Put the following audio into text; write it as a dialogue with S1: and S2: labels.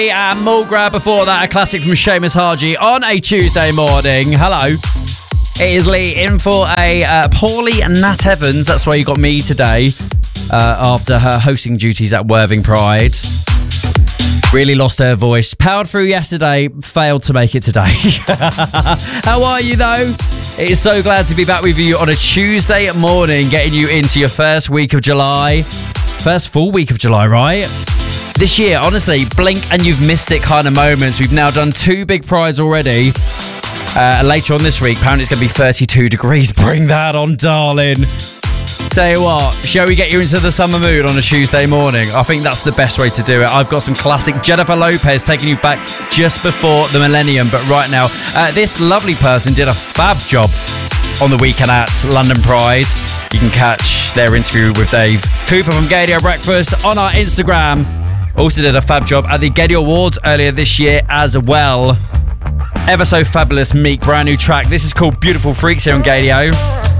S1: And Mulgrab before that, a classic from Seamus Haji on a Tuesday morning. Hello. It is Lee in for a poorly Nat Evans. That's why you got me today after her hosting duties at Worthing Pride. Really lost her voice. Powered through yesterday, failed to make it today. How are you though? It's so glad to be back with you on a Tuesday morning, getting you into your first week of July. First full week of July, right? This year, honestly, blink and you've missed it kind of moments. We've now done 2 big prides already. Later on this week, apparently it's going to be 32 degrees. Bring that on, darling. Tell you what, shall we get you into the summer mood on a Tuesday morning? I think that's the best way to do it. I've got some classic Jennifer Lopez taking you back just before the millennium. But right now, this lovely person did a fab job on the weekend at London Pride. You can catch their interview with Dave Cooper from Gadio Breakfast on our Instagram. Also did a fab job at the Gadio Awards earlier this year as well. Ever so fabulous Meek, brand new track. This is called Beautiful Freaks here on Gadio.